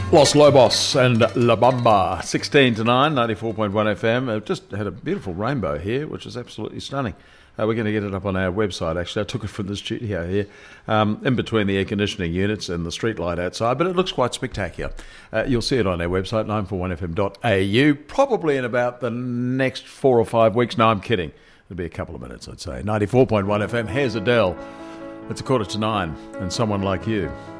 Los Lobos and La Bamba, 16 to 9, 94.1 FM. Just had a beautiful rainbow here, which is absolutely stunning. We're going to get it up on our website, actually. I took it from the studio here, in between the air conditioning units and the street light outside, but it looks quite spectacular. You'll see it on our website, 941fm.au, probably in about the next 4 or 5 weeks. No, I'm kidding. It'll be a couple of minutes, I'd say. 94.1 FM, here's Adele. It's 8:45, and Someone Like You.